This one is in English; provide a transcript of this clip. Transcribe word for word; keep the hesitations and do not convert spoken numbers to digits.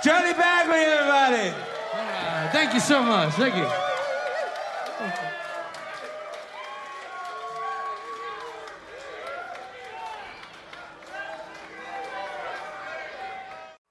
Charlie Bagley, everybody. All right. Thank you so much. Thank you.